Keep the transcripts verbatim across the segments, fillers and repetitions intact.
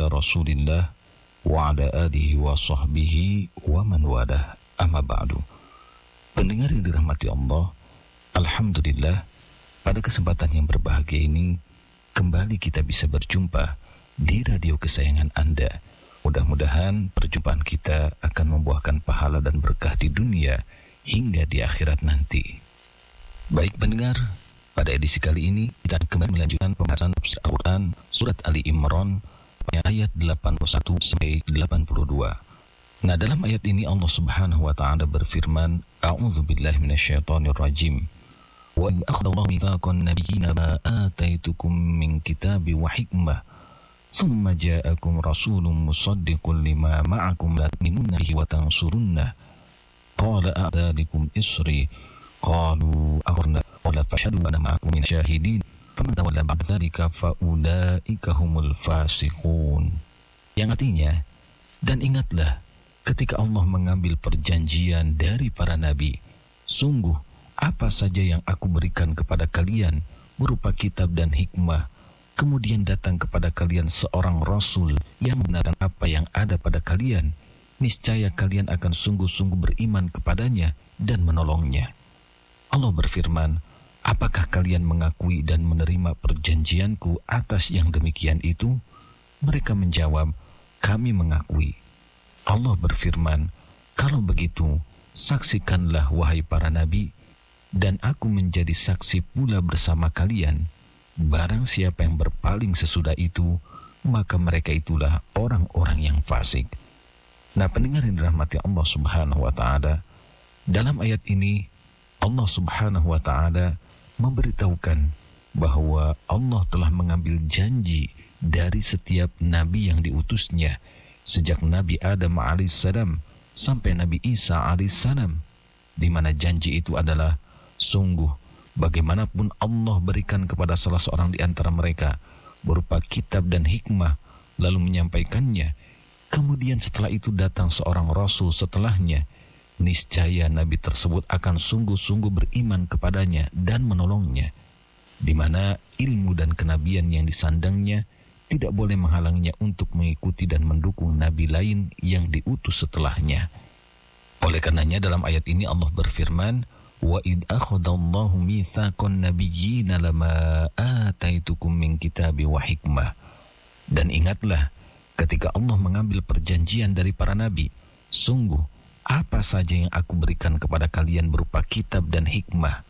ala Rasulillah wa ala alihi wa sahbihi wa man walah, amma ba'du. Pendengar yang dirahmati Allah, alhamdulillah, pada kesempatan yang berbahagia ini kembali kita bisa berjumpa di radio kesayangan Anda. Mudah-mudahan perjumpaan kita akan membuahkan pahala dan berkah di dunia hingga di akhirat nanti. Baik pendengar, pada edisi kali ini kita akan kembali melanjutkan pembahasan tafsir Al-Quran surat Ali Imran ayat delapan puluh satu sampai delapan puluh dua. Nah, dalam ayat ini Allah Subhanahu wa taala berfirman, A'udzubillahi minasyaitonir rajim. Wa idh akhadallahu mitsaqan nabiyyina ma ataitukum min kitabi wa hikmah thumma ja'akum rasulun musaddiqun lima ma'akum la tu'minunna bihi wa tansurunnah qala a'dzalikum isri qalu aqarna qala fashhadu ana ma'akum min syahidin faman tawalla ba'da dzalika fa ulaika humul fasiqun. Yang artinya, dan ingatlah ketika Allah mengambil perjanjian dari para nabi, sungguh apa saja yang aku berikan kepada kalian berupa kitab dan hikmah, kemudian datang kepada kalian seorang rasul yang membenarkan apa yang ada pada kalian, niscaya kalian akan sungguh-sungguh beriman kepadanya dan menolongnya. Allah berfirman, apakah kalian mengakui dan menerima perjanjianku atas yang demikian itu? Mereka menjawab, kami mengakui. Allah berfirman, kalau begitu, saksikanlah wahai para nabi, dan aku menjadi saksi pula bersama kalian. Barang siapa yang berpaling sesudah itu, maka mereka itulah orang-orang yang fasik. Nah, pendengar yang dirahmati Allah Subhanahu wa taala, dalam ayat ini Allah Subhanahu wa taala memberitahukan bahwa Allah telah mengambil janji dari setiap nabi yang diutusnya, sejak Nabi Adam alaihissalam sampai Nabi Isa alaihissalam, di mana janji itu adalah sungguh bagaimanapun Allah berikan kepada salah seorang di antara mereka berupa kitab dan hikmah lalu menyampaikannya, kemudian setelah itu datang seorang rasul setelahnya, niscaya nabi tersebut akan sungguh-sungguh beriman kepadanya dan menolongnya, di mana ilmu dan kenabian yang disandangnya tidak boleh menghalanginya untuk mengikuti dan mendukung nabi lain yang diutus setelahnya. Oleh karenanya dalam ayat ini Allah berfirman, wa id akhadallahu mitsaqan nabiyyina lama ataitukum min kitabi wa hikmah. Dan ingatlah ketika Allah mengambil perjanjian dari para nabi, sungguh apa saja yang aku berikan kepada kalian berupa kitab dan hikmah.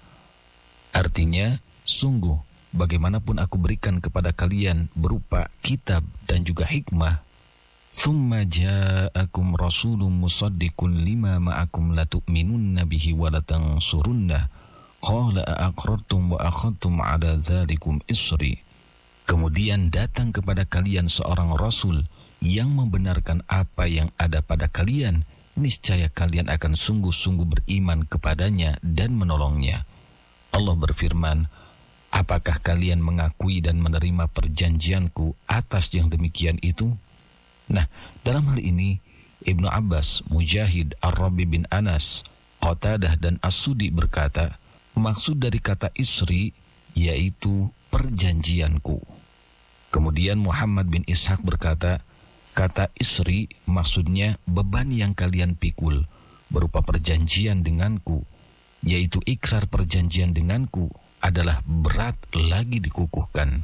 Artinya, sungguh bagaimanapun aku berikan kepada kalian berupa kitab dan juga hikmah, thumma ja'akum rasulun musaddiqun lima ma'akum la tu'minunna bihi wa la tansurunnah qala a'aqrartum wa akhadtum 'ala dzalikum isri. Kemudian datang kepada kalian seorang rasul yang membenarkan apa yang ada pada kalian, niscaya kalian akan sungguh-sungguh beriman kepadanya dan menolongnya. Allah berfirman, apakah kalian mengakui dan menerima perjanjianku atas yang demikian itu? Nah, dalam hal ini Ibnu Abbas, Mujahid, Ar-Rabi bin Anas, Qatadah dan As-Sudi berkata, maksud dari kata isri yaitu perjanjianku. Kemudian Muhammad bin Ishaq berkata, kata isri maksudnya beban yang kalian pikul berupa perjanjian denganku, yaitu ikrar perjanjian denganku adalah berat lagi dikukuhkan.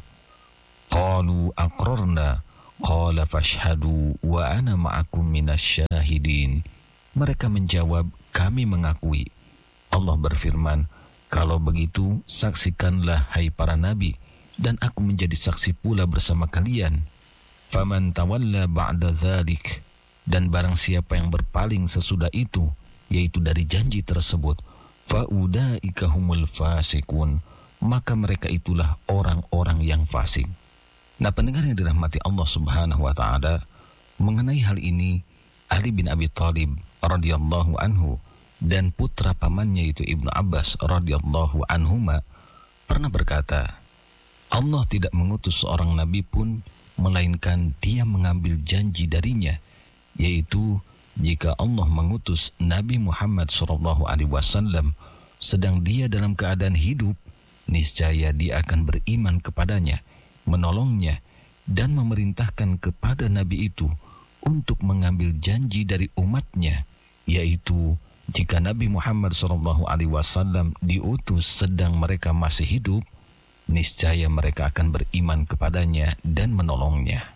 Qalu aqrarna qala fashhadu wa ana ma'akum minasyahidin. Mereka menjawab, kami mengakui. Allah berfirman, kalau begitu saksikanlah hai para nabi, dan aku menjadi saksi pula bersama kalian. Faman tawalla ba'da dzalik, dan barang siapa yang berpaling sesudah itu, yaitu dari janji tersebut, fa ulaika humul fasikun, maka mereka itulah orang-orang yang fasik. Nah, pendengar yang dirahmati Allah Subhanahu wa taala, mengenai hal ini Ali bin Abi Thalib radhiyallahu anhu dan putra pamannya yaitu Ibnu Abbas radhiyallahu anhuma pernah berkata, Allah tidak mengutus seorang nabi pun melainkan dia mengambil janji darinya, yaitu jika Allah mengutus Nabi Muhammad shallallahu alaihi wasallam sedang dia dalam keadaan hidup, niscaya dia akan beriman kepadanya, menolongnya, dan memerintahkan kepada Nabi itu untuk mengambil janji dari umatnya, yaitu jika Nabi Muhammad shallallahu alaihi wasallam diutus sedang mereka masih hidup, niscaya mereka akan beriman kepadanya dan menolongnya.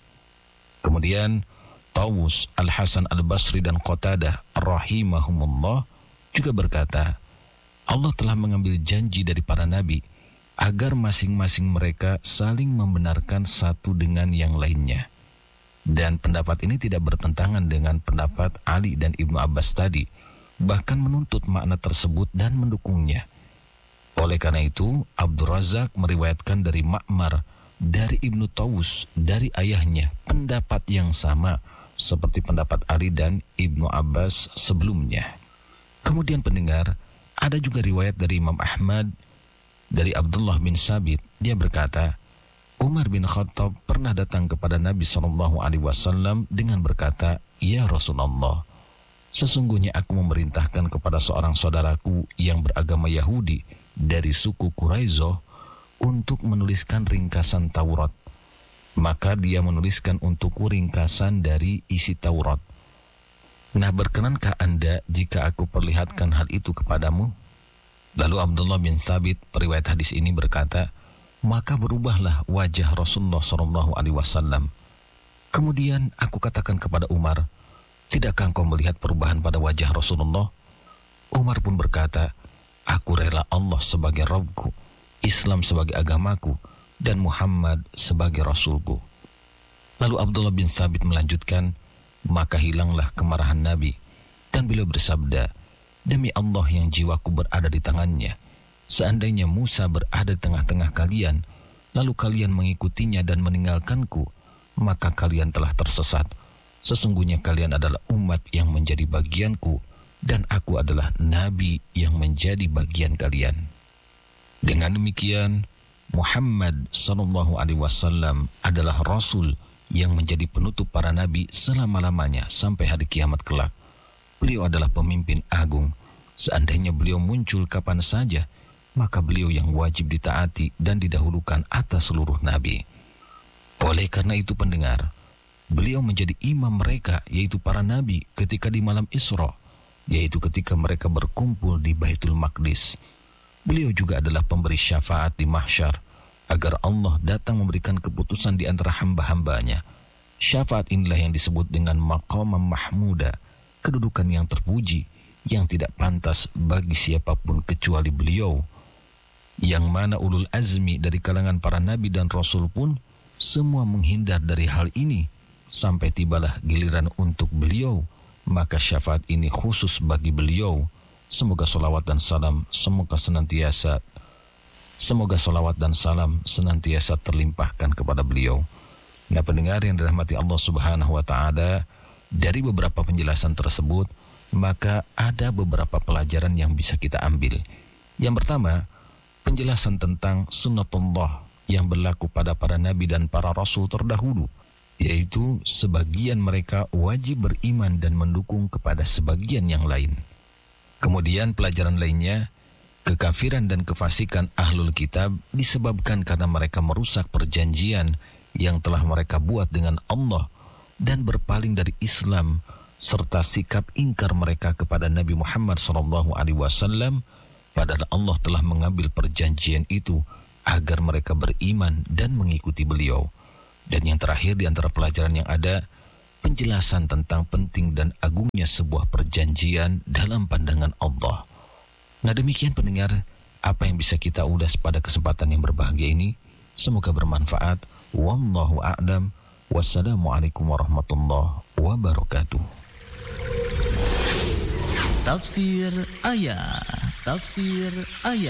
Kemudian Tawus, Al-Hasan Al-Basri dan Qatadah rahimahumullah juga berkata, Allah telah mengambil janji dari para nabi agar masing-masing mereka saling membenarkan satu dengan yang lainnya. Dan pendapat ini tidak bertentangan dengan pendapat Ali dan Ibnu Abbas tadi, bahkan menuntut makna tersebut dan mendukungnya. Oleh karena itu, Abdul Razak meriwayatkan dari Ma'mar, dari Ibnu Tawus, dari ayahnya, pendapat yang sama seperti pendapat Ali dan Ibnu Abbas sebelumnya. Kemudian pendengar, ada juga riwayat dari Imam Ahmad, dari Abdullah bin Sabit. Dia berkata, Umar bin Khattab pernah datang kepada Nabi shallallahu alaihi wasallam dengan berkata, Ya Rasulullah, sesungguhnya aku memerintahkan kepada seorang saudaraku yang beragama Yahudi dari suku Quraizoh untuk menuliskan ringkasan Taurat. Maka dia menuliskan untukku ringkasan dari isi Taurat. Nah, berkenankah Anda jika aku perlihatkan hal itu kepadamu? Lalu Abdullah bin Sabit, periwayat hadis ini, berkata, maka berubahlah wajah Rasulullah shallallahu alaihi wasallam. Kemudian aku katakan kepada Umar, tidakkah engkau melihat perubahan pada wajah Rasulullah? Umar pun berkata, aku rela Allah sebagai Rabbku, Islam sebagai agamaku, dan Muhammad sebagai Rasulku. Lalu Abdullah bin Sabit melanjutkan, maka hilanglah kemarahan Nabi, dan beliau bersabda, demi Allah yang jiwaku berada di tangannya, seandainya Musa berada di tengah-tengah kalian, lalu kalian mengikutinya dan meninggalkanku, maka kalian telah tersesat. Sesungguhnya kalian adalah umat yang menjadi bagianku, dan aku adalah Nabi yang menjadi bagian kalian. Dengan demikian, Muhammad sallallahu alaihi wasallam adalah Rasul yang menjadi penutup para nabi selama-lamanya sampai hari kiamat kelak. Beliau adalah pemimpin agung. Seandainya beliau muncul kapan saja, maka beliau yang wajib ditaati dan didahulukan atas seluruh nabi. Oleh karena itu pendengar, beliau menjadi imam mereka, yaitu para nabi, ketika di malam Isra, yaitu ketika mereka berkumpul di Baitul Maqdis. Beliau juga adalah pemberi syafaat di mahsyar, agar Allah datang memberikan keputusan di antara hamba-hambanya. Syafaat inilah yang disebut dengan maqam mahmuda, kedudukan yang terpuji, yang tidak pantas bagi siapapun kecuali beliau, yang mana ulul azmi dari kalangan para nabi dan rasul pun semua menghindar dari hal ini, sampai tibalah giliran untuk beliau, maka syafaat ini khusus bagi beliau. Semoga salawat dan salam semoga senantiasa Semoga salawat dan salam senantiasa terlimpahkan kepada beliau. Nah pendengar yang dirahmati Allah subhanahu wa ta'ala, dari beberapa penjelasan tersebut, maka ada beberapa pelajaran yang bisa kita ambil. Yang pertama, penjelasan tentang sunnatullah yang berlaku pada para nabi dan para rasul terdahulu, yaitu sebagian mereka wajib beriman dan mendukung kepada sebagian yang lain. Kemudian pelajaran lainnya, kekafiran dan kefasikan ahlul kitab disebabkan karena mereka merusak perjanjian yang telah mereka buat dengan Allah dan berpaling dari Islam, serta sikap ingkar mereka kepada Nabi Muhammad shallallahu alaihi wasallam, padahal Allah telah mengambil perjanjian itu agar mereka beriman dan mengikuti beliau. Dan yang terakhir di antara pelajaran yang ada, penjelasan tentang penting dan agungnya sebuah perjanjian dalam pandangan Allah. Nah demikian pendengar, apa yang bisa kita ulas pada kesempatan yang berbahagia ini. Semoga bermanfaat. Wallahu a'lam. Wassalamualaikum warahmatullahi wabarakatuh. Tafsir ayat. Tafsir ayat.